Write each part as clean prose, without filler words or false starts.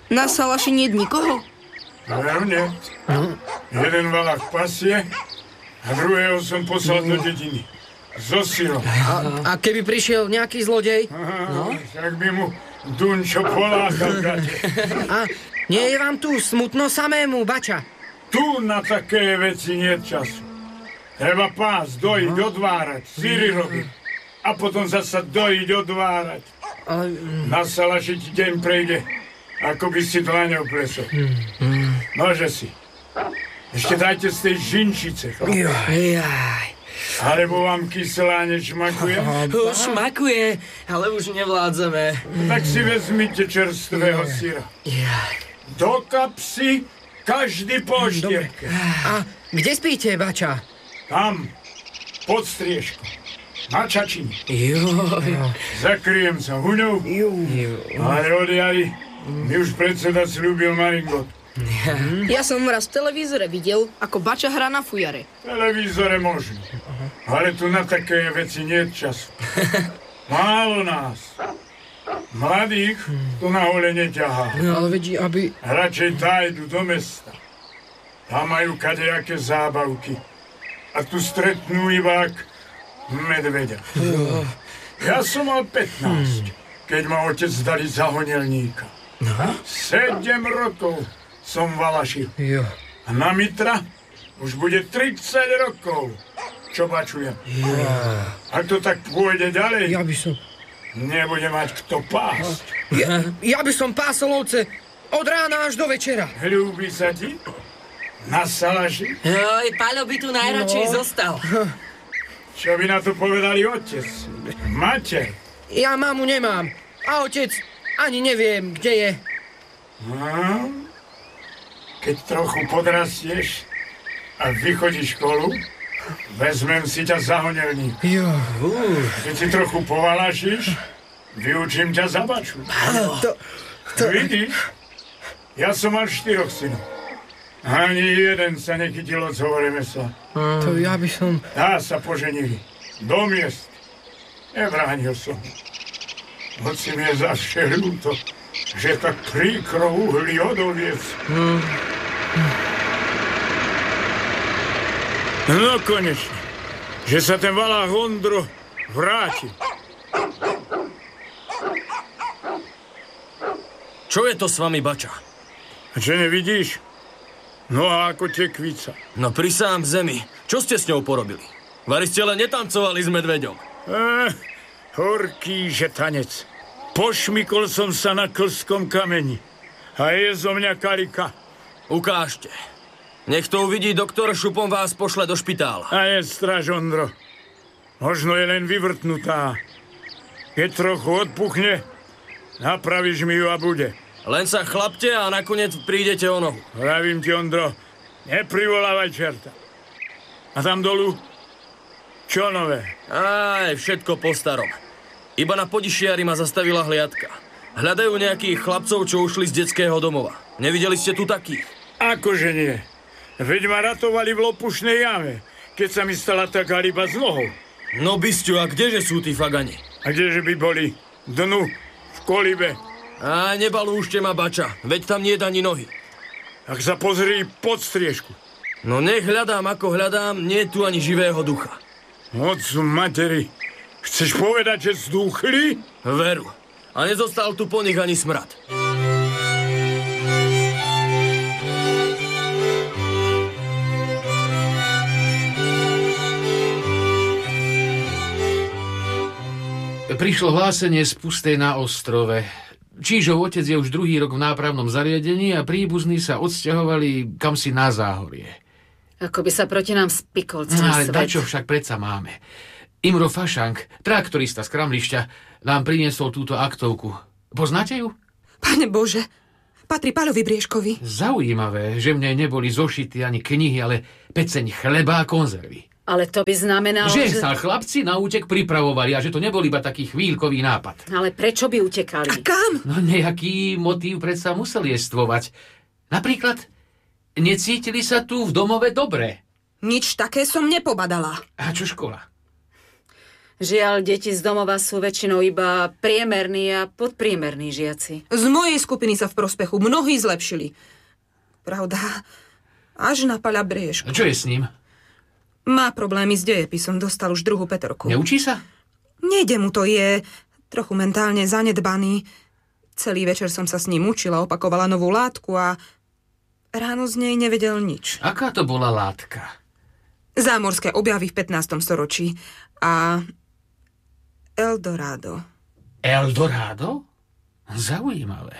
Na salaši nie je nikoho? Hlavne. Jeden valach pasie a druhého som poslal do dediny. So silou. A keby prišiel nejaký zlodej? Tak by mu Dunčo poláchal gate. A nie je vám tu smutno samému, bača? Tu na také veci nie je času. Treba pás, dojiť, odvárať, syry robiť. A potom zasa dojiť, odvárať. Na salaši ti deň prejde, ako by si dlaňou plesol. Nože si. Ešte dajte z tej žinčice, chlap. Alebo vám kyselá nešmakuje? Šmakuje, ale už nevládzeme. Tak si vezmite čerstvého syra. Do kapsy každý po štierke. A kde spíte, bača? Tam, pod striežkou. Na čačini. Zakryjem sa huňou, ale od jary mi už predseda slúbil maringot. Ja som raz v televízore videl, ako bača hrá na fujare. Televízore možno, ale tu na také veci nie je času. Málo nás. Mladých tu na hole neťahá. Ale vedí, aby... Radšej tájdu do mesta. Tam majú kadejaké zábavky. A tu stretnú iba medveďa. Ja som mal 15, keď ma otec dali za honelníka. 7 rokov som valašil. A na Mitra už bude 30 rokov, čo bačujem. Ak to tak pôjde ďalej, Ja by som... nebude mať kto pásť. Ja by som pásol ovce od rána až do večera. Ľúbi sa ti? Na salaši? Paľo by tu najradšej zostal. Čo by na to povedali otec? Mater? Ja mamu nemám. A otec ani neviem, kde je. Keď trochu podrastieš a vychodíš školu, vezmem si ťa za honelník. Keď si trochu povalašíš, vyučím ťa za baču. Vidíš? Ja som mal 4 synov. Ani jeden sa nechytil od zhovore mesa. To ja by som... Tá sa poženili. Do miest. Nebránil som. Hoci mi je zaše ľúto, že tak príkro uhlí odoliec. No konečne, že sa ten valách Ondro vráti. Čo je to s vami, bača? A čo nevidíš? No a ako tekvica. No prisám v zemi. Čo ste s ňou porobili? Vari ste len netancovali s medveďom. Horký že tanec. Pošmykol som sa na klskom kameni. A je zo mňa karika. Ukážte. Nech to uvidí doktor, šupom vás pošle do špitála. A je straž, Ondro. Možno je len vyvrtnutá. Keď trochu odpuchne, napravíš mi ju a bude. Len sa chlapte a nakoniec prídete o nohu. Vravím ti, Ondro, neprivolávaj čerta. A tam dolu? Čo nové? Aj, všetko po starom. Iba na Podišiari ma zastavila hliadka. Hľadajú nejakých chlapcov, čo ušli z detského domova. Nevideli ste tu takých? Akože nie. Veď ma ratovali v Lopušnej jame, keď sa mi stala taká ryba z nohou. No bysťu, a kdeže sú tí fagani? A kdeže by boli? Dnu, v kolibe. A nebalúšte ma, bača, veď tam nie je ani nohy. Tak sa pozri pod striežku. No nech hľadám, ako hľadám, nie je tu ani živého ducha. Otcu materi, chceš povedať, že zdúchli? Veru. A nezostal tu po nich ani smrad. Prišlo hlásenie z pustej na ostrove. Čížov otec je už 2. rok v nápravnom zariadení a príbuzní sa odsťahovali kamsi na záhorie. Ako by sa proti nám spikol celý ale svet. dačo však predsa máme. Imro Fašank, traktorista z Kramlišťa, nám priniesol túto aktovku. Poznáte ju? Pane Bože, patrí Paľovi Briežkovi. Zaujímavé, že v nej neboli zošity ani knihy, ale peceň chleba a konzervy. Ale to by znamenalo, Že sa chlapci na útek pripravovali a že to nebol iba taký chvíľkový nápad. Ale prečo by utekali? A kam? No nejaký motív predsa musel jestvovať. Napríklad, necítili sa tu v domove dobre. Nič také som nepobadala. A čo škola? Žiaľ, deti z domova sú väčšinou iba priemerní a podpriemerní žiaci. Z mojej skupiny sa v prospechu mnohí zlepšili. Pravda, až na Paľa Briešku. A čo je s ním? Má problémy s dejepisom, dostal už druhú Petrku. Neučí sa? Nejde mu to, je trochu mentálne zanedbaný. Celý večer som sa s ním učila, opakovala novú látku a ráno z nej nevedel nič. Aká to bola látka? Zámorské objavy v 15. storočí a Eldorado. Eldorado? Zaujímavé.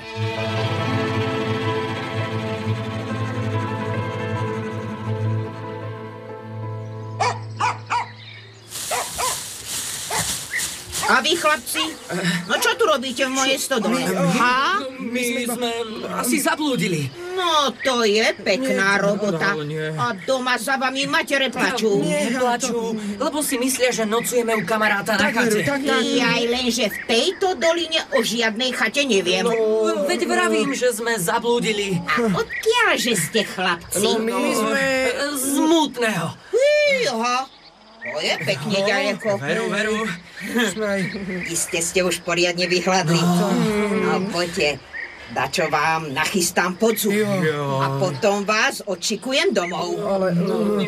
A vy, chlapci? No čo tu robíte v mojej stodole? Ha? My sme asi zablúdili. No, to je pekná robota. A doma za vami matere plačú. Neplačú, lebo si myslia, že nocujeme u kamaráta na chate. Aj lenže v tejto doline o žiadnej chate neviem. Veď vravím, že sme zablúdili. A odkiaľže ste, chlapci? My sme z Mútneho. Aha, to je pekne ďaleko. Veru. Iste ste už poriadne vyhľadli. No poďte, dačo vám nachystám podzu. A potom vás odšikujem domov. Ale nie.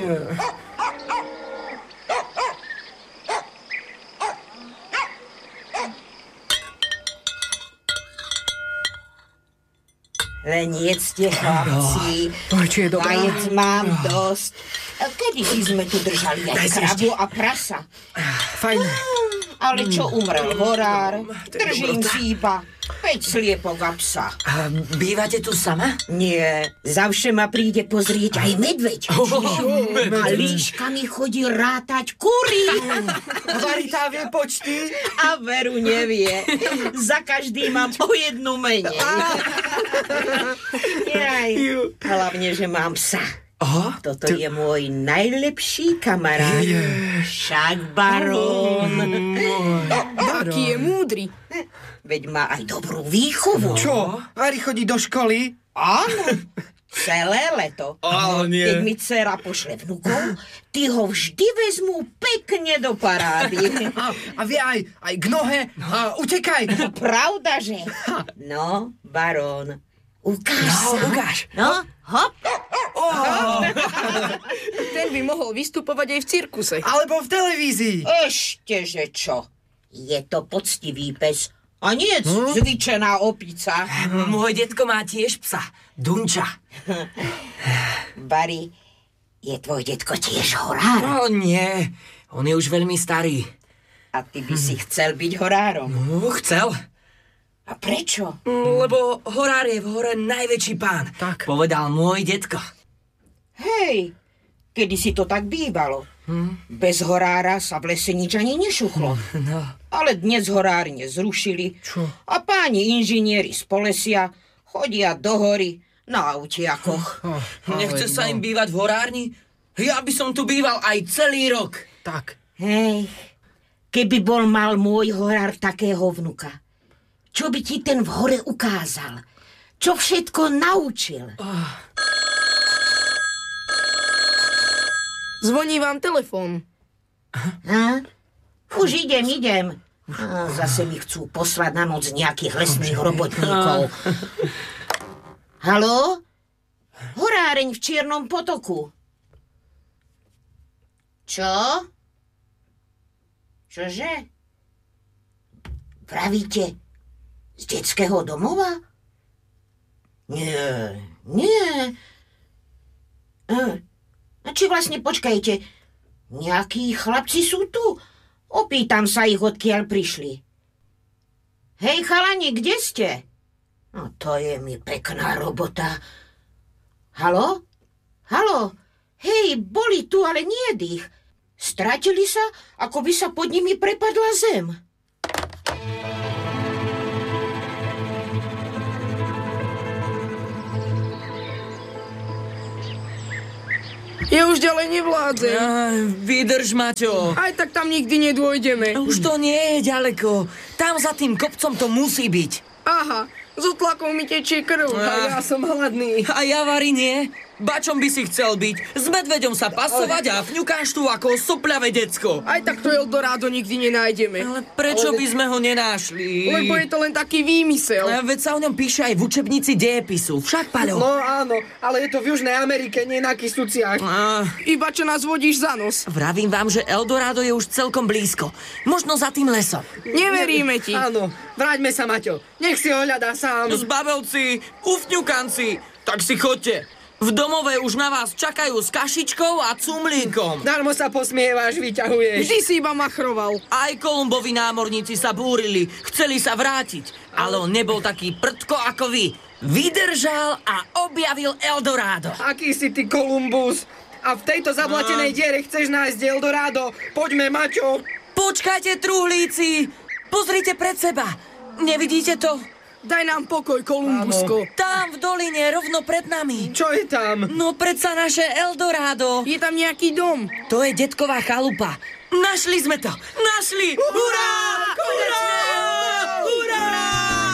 Len jedzte, chlapci. Vajec mám dosť. Kedy sme tu držali aj krabu a prasa? Fajn. Ale čo umrel horár? Držím si iba 5 sliepok a psa. A bývate tu sama? Nie, zavše ma príde pozrieť aj medveď. A líškami chodí rátať kury. Varitá vie počty? A veru nevie. Za každý mám po jednu menej. Jaj, hlavne, že mám psa. Toto je môj najlepší kamarát. Však barón. Aký je múdry. Veď má aj dobrú výchovu. Čo? Vari chodí do školy? Áno, celé leto. Keď mi dcera pošle vnukov, ty ho vždy vezmú pekne do parády. A vie aj k nohe. Utekaj. Pravda, že? No, barón, ukáž sa. Ukáž. No, hop. Ten by mohol vystupovať aj v cirkuse. Alebo v televízii. Ešte, že čo? Je to poctivý pes. A nie cvičená opica. Môj detko má tiež psa. Dunča. Barry, je tvoj detko tiež horár? Nie. On je už veľmi starý. A ty by si chcel byť horárom? Chcel. A prečo? Lebo horár je v hore najväčší pán. Tak. Povedal môj detko. Hej, kedy si to tak bývalo. Bez horára sa v lese nič ani nešuchlo. No. Ale dnes horárne zrušili. Čo? A páni inžinieri z Polesia chodia do hory na autiakoch. Nechce sa im bývať v horárni? Ja by som tu býval aj celý rok. Tak. Hej, keby bol mal môj horár takého vnuka, čo by ti ten v hore ukázal? Čo všetko naučil? Zvoní vám telefón. Už idem. Zase mi chcú poslať na noc nejakých lesných robotníkov. Haló? Horáreň v Čiernom potoku. Čo? Čože? Pravíte z detského domova? Nie. Či vlastne, počkajte, nejakí chlapci sú tu? Opýtam sa ich, odkiaľ prišli. Hej, chalani, kde ste? No, to je mi pekná robota. Haló? Hej, boli tu, ale nie dých. Stratili sa, ako by sa pod nimi prepadla zem. Ja už ďalej nevládzem. Vydrž, Maťo. Aj tak tam nikdy nedôjdeme. Už to nie je ďaleko. Tam za tým kopcom to musí byť. Aha, z otlakom mi tečie krv a ja som hladný. A ja, Vari, nie. Bačom by si chcel byť, s medveďom sa pasovať a fňukáš tu ako soplavé decko. Aj tak to Eldorado nikdy nenájdeme. Ale prečo by sme ho nenášli? Lebo je to len taký výmysel. Veď sa o ňom píše aj v učebnici dejepisu. Však, Paľo. No áno, ale je to v Južnej Amerike, nie na Kysuciach. Iba čo nás vodíš za nos. Vravím vám, že Eldorado je už celkom blízko. Možno za tým lesom. Neveríme ti. Áno, vráťme sa, Maťo. Nech si ho hľadá sám. Zbabelci, ufňukanci, tak si chodte. V domove už na vás čakajú s kašičkou a cumlíkom. Darmo sa posmievaš, vyťahuješ. Vždy si iba machroval. Aj Kolumbovi námorníci sa búrili, chceli sa vrátiť, ale on nebol taký prdko ako vy. Vydržal a objavil Eldorado. Aký si ty Kolumbus? A v tejto zablatenej diere chceš nájsť Eldorado? Poďme, Maťo. Počkajte, truhlíci, pozrite pred seba. Nevidíte to? Daj nám pokoj, Kolumbusko. Tam v doline, rovno pred nami. Čo je tam? No predsa naše Eldorado. Je tam nejaký dom. To je detková chalupa. Našli sme to. Našli! Hurá!